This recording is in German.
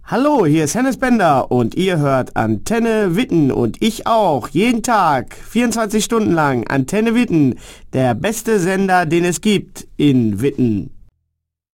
Hallo, hier ist Hennes Bender und ihr hört Antenne Witten und ich auch, jeden Tag, 24 Stunden lang, Antenne Witten, der beste Sender, den es gibt in Witten.